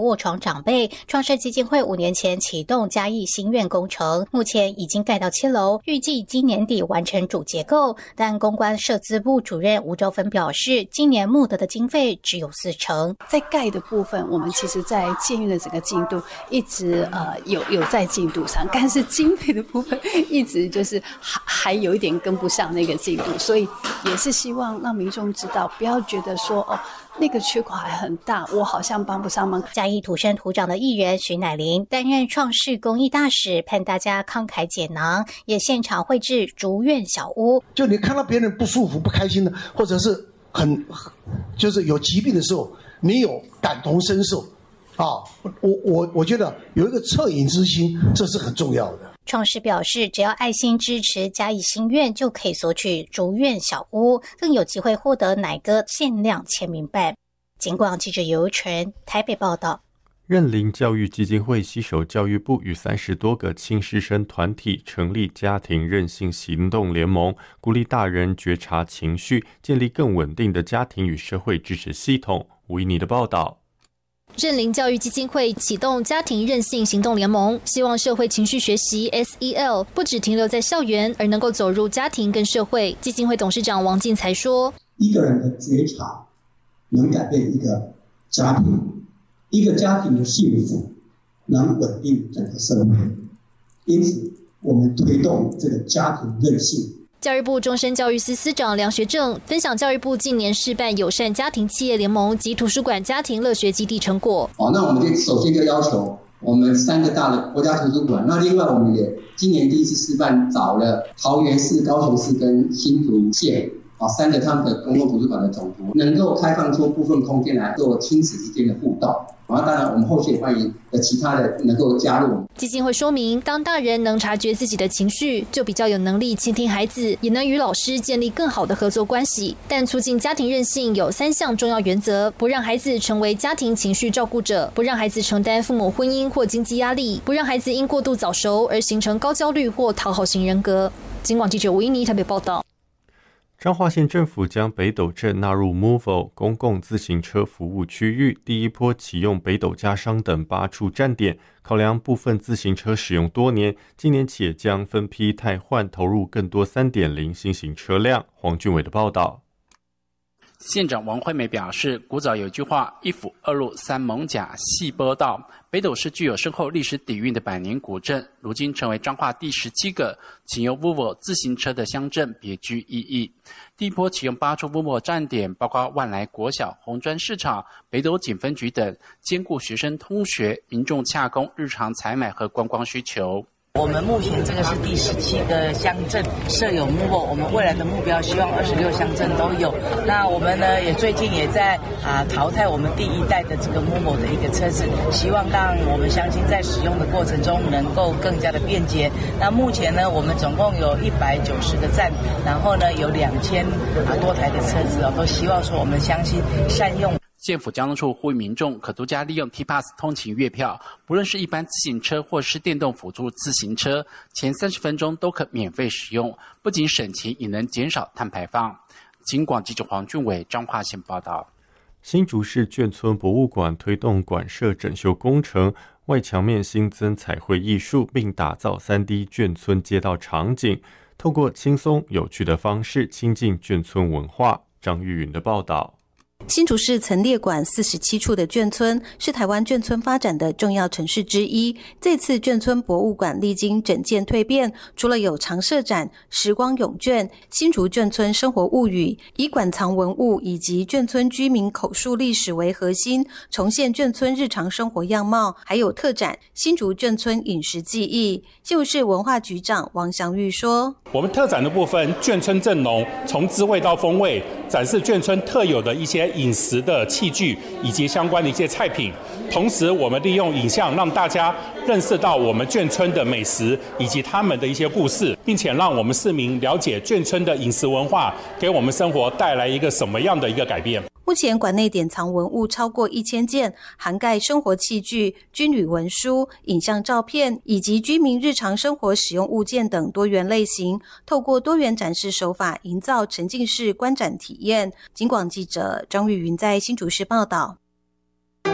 卧床长辈。创世基金会5年前启动嘉义新院工程，目前已经盖到7楼，预计今年底完成主结构。但公关社资部主任吴周芬表示，今年募得的经费只有40%。 在盖的部分，我们其实在建院的整个进度一直有在进度上，但是经费的部分一直就是还有一点跟不上那个进度，所以也是希望让民众知道，不要觉得说那个缺口还很大，我好像帮不上忙。 嘉义土生土长的艺人徐乃麟担任创世公益大使，盼大家慷慨解囊，也现场绘制竹院小屋。 就你看到别人不舒服、不开心的，或者是就是有疾病的时候，你有感同身受啊！我觉得有一个恻隐之心，这是很重要的。 创世表示，只要爱心支持嘉义新院，就可以索取竹院小屋，更有机会获得乃哥限量签名版。警广记者尤纯台北报道。 认领教育基金会携手教育部与30多个亲师生团体成立家庭韧性行动联盟，鼓励大人觉察情绪，建立更稳定的家庭与社会支持系统。吴依妮的报道。 认领教育基金会启动家庭韧性行动联盟，希望社会情绪学习 SEL 不只停留在校园，而能够走入家庭跟社会。基金会董事长王进才说， 一个人的觉察能改变一个家庭，一个家庭的幸福能稳定整个社会，因此我们推动这个家庭韧性。 教育部终身教育司司长梁学正分享教育部近年试办友善家庭企业联盟及图书馆家庭乐学基地成果。 那我们首先就要求我们3个大的国家图书馆，那另外我们也今年第一次示范找了桃园市、高雄市跟新竹县3个他们的公共图书馆的总图，能够开放出部分空间来做亲子之间的互动。当然我们后续也欢迎其他的能够加入。 基金会说明，当大人能察觉自己的情绪，就比较有能力倾听孩子，也能与老师建立更好的合作关系。但促进家庭韧性有3项重要原则：不让孩子成为家庭情绪照顾者，不让孩子承担父母婚姻或经济压力，不让孩子因过度早熟而形成高焦虑或讨好型人格。警广记者吴依妮台北报道。 彰化县政府将北斗镇纳入 MOVO 公共自行车服务区域，第一波启用北斗家商等8处站点，考量部分自行车使用多年，今年起也将分批汰换，投入更多 3.0 新型车辆。黄俊伟的报道。 县长王惠美表示，古早有句话，一府二路三艋甲细波道。北斗是具有深厚历史底蕴的百年古镇，如今成为彰化第17个启用 Volvo 自行车的乡镇，别具意义。第一波启用8处 Volvo 站点，包括万来国小、红砖市场、北斗警分局等，兼顾学生通学、民众洽公日常采买和观光需求。 我们目前这个是第17个乡镇设有 MOVO， 我们未来的目标希望26乡镇都有。那我们呢也最近也在淘汰我们第1代的这个 MOVO 的一个车子，希望让我们乡亲在使用的过程中能够更加的便捷。那目前呢我们总共有190个站，然后呢有2000多台的车子都希望说我们乡亲善用。 县府交通处呼吁民众可独家利用 T-Pass 通勤月票，不论是一般自行车或是电动辅助自行车，前30分钟都可免费使用，不仅省钱，也能减少碳排放。警广记者黄俊伟彰化县报道。 新竹市眷村博物馆推动馆舍整修工程，外墙面新增彩绘艺术，并打造3D 眷村街道场景，透过轻松有趣的方式亲近眷村文化。张玉云的报道。 新竹市曾列管47处的眷村，是台湾眷村发展的重要城市之一。这次眷村博物馆历经整建蜕变，除了有常设展、时光咏眷、新竹眷村生活物语，以馆藏文物以及眷村居民口述历史为核心，重现眷村日常生活样貌，还有特展新竹眷村饮食记忆。新竹市文化局长王祥玉说， 我们特展的部分眷村正浓，从滋味到风味，展示眷村特有的一些饮食的器具以及相关的一些菜品，同时我们利用影像让大家认识到我们眷村的美食以及他们的一些故事，并且让我们市民了解眷村的饮食文化给我们生活带来一个什么样的一个改变。 目前馆内典藏文物超过1000件，涵盖生活器具、军旅文书、影像照片以及居民日常生活使用物件等多元类型，透过多元展示手法营造沉浸式观展体验。警广记者张玉云在新竹市报道。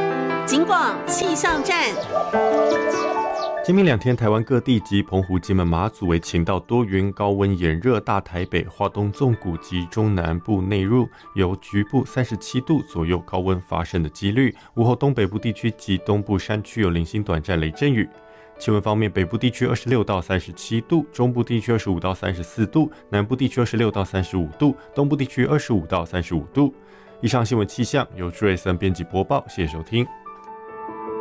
警广气象站。 今明2天，台湾各地及澎湖、金门、马祖为晴到多云，高温炎热。大台北、花东纵谷及中南部内陆有局部37度左右高温发生的几率。午后东北部地区及东部山区有零星短暂雷阵雨。气温方面，北部地区26到37度，中部地区25到34度，南部地区26到35度，东部地区25到35度。以上新闻气象由朱瑞森编辑播报，谢谢收听。